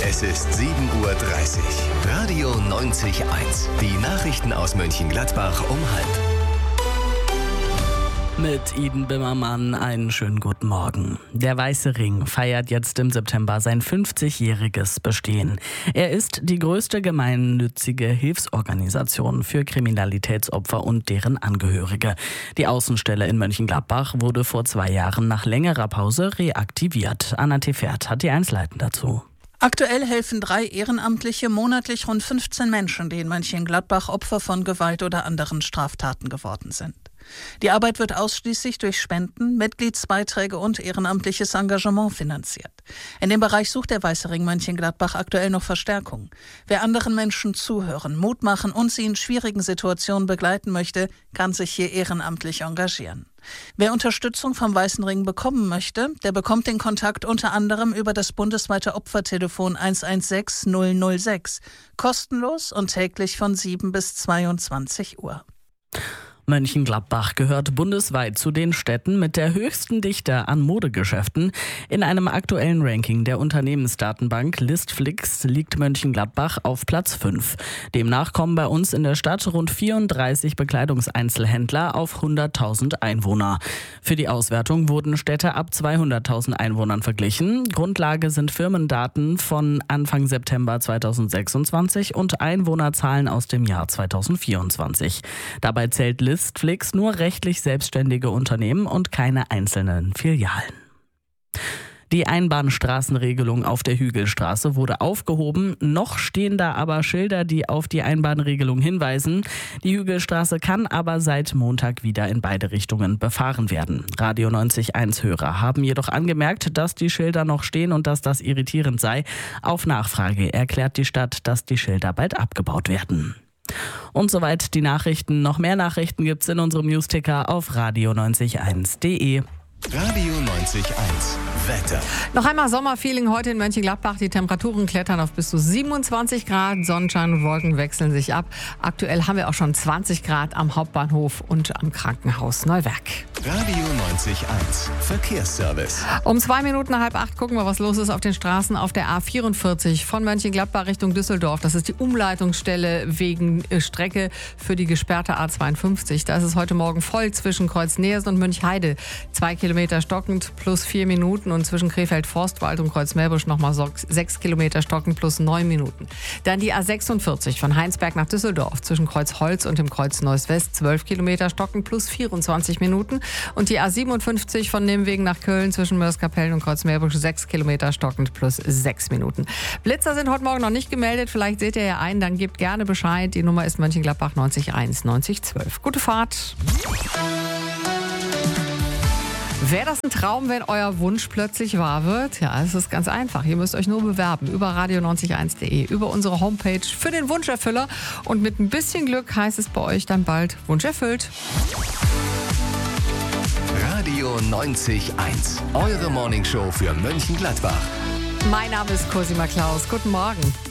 Es ist 7:30 Uhr. Radio 90.1. Die Nachrichten aus Mönchengladbach um 12:30. Mit Iden Bimmermann einen schönen guten Morgen. Der Weiße Ring feiert jetzt im September sein 50-jähriges Bestehen. Er ist die größte gemeinnützige Hilfsorganisation für Kriminalitätsopfer und deren Angehörige. Die Außenstelle in Mönchengladbach wurde vor 2 Jahren nach längerer Pause reaktiviert. Anna Tefert hat die Einzelheiten dazu. Aktuell helfen 3 Ehrenamtliche monatlich rund 15 Menschen, die in Mönchengladbach Opfer von Gewalt oder anderen Straftaten geworden sind. Die Arbeit wird ausschließlich durch Spenden, Mitgliedsbeiträge und ehrenamtliches Engagement finanziert. In dem Bereich sucht der Weiße Ring Mönchengladbach aktuell noch Verstärkung. Wer anderen Menschen zuhören, Mut machen und sie in schwierigen Situationen begleiten möchte, kann sich hier ehrenamtlich engagieren. Wer Unterstützung vom Weißen Ring bekommen möchte, der bekommt den Kontakt unter anderem über das bundesweite Opfertelefon 116 006, kostenlos und täglich von 7 bis 22 Uhr. Mönchengladbach gehört bundesweit zu den Städten mit der höchsten Dichte an Modegeschäften. In einem aktuellen Ranking der Unternehmensdatenbank Listflix liegt Mönchengladbach auf Platz 5. Demnach kommen bei uns in der Stadt rund 34 Bekleidungseinzelhändler auf 100.000 Einwohner. Für die Auswertung wurden Städte ab 200.000 Einwohnern verglichen. Grundlage sind Firmendaten von Anfang September 2026 und Einwohnerzahlen aus dem Jahr 2024. Dabei zählt Listflix nur rechtlich selbstständige Unternehmen und keine einzelnen Filialen. Die Einbahnstraßenregelung auf der Hügelstraße wurde aufgehoben. Noch stehen da aber Schilder, die auf die Einbahnregelung hinweisen. Die Hügelstraße kann aber seit Montag wieder in beide Richtungen befahren werden. Radio 90.1 Hörer haben jedoch angemerkt, dass die Schilder noch stehen und dass das irritierend sei. Auf Nachfrage erklärt die Stadt, dass die Schilder bald abgebaut werden. Und soweit die Nachrichten. Noch mehr Nachrichten gibt's in unserem Newsticker auf radio901.de. Radio 90.1 Wetter. Noch einmal Sommerfeeling heute in Mönchengladbach. Die Temperaturen klettern auf bis zu 27 Grad. Sonnenschein und Wolken wechseln sich ab. Aktuell haben wir auch schon 20 Grad am Hauptbahnhof und am Krankenhaus Neuwerk. Radio 90.1 Verkehrsservice. Um 7:02 gucken wir, was los ist auf den Straßen auf der A44 von Mönchengladbach Richtung Düsseldorf. Das ist die Umleitungsstelle wegen Strecke für die gesperrte A52. Da ist es heute Morgen voll zwischen Kreuz-Neersen und Mönchheide. 2 Kilometer stockend plus 4 Minuten und zwischen Krefeld-Forstwald und Kreuz-Meerbusch nochmal 6 Kilometer stockend plus 9 Minuten. Dann die A46 von Heinsberg nach Düsseldorf zwischen Kreuzholz und dem Kreuz Neuss-West 12 Kilometer stockend plus 24 Minuten. Und die A57 von Nimwegen nach Köln zwischen Mörs-Kapellen und Kreuz-Meerbusch 6 Kilometer stockend plus 6 Minuten. Blitzer sind heute Morgen noch nicht gemeldet. Vielleicht seht ihr ja einen, dann gebt gerne Bescheid. Die Nummer ist Mönchengladbach 90.1 9012. Gute Fahrt. Wäre das ein Traum, wenn euer Wunsch plötzlich wahr wird? Ja, es ist ganz einfach. Ihr müsst euch nur bewerben über radio90.1.de, über unsere Homepage für den Wunscherfüller. Und mit ein bisschen Glück heißt es bei euch dann bald Wunsch erfüllt. Radio 90.1, eure Morningshow für Mönchengladbach. Mein Name ist Cosima Klaus. Guten Morgen.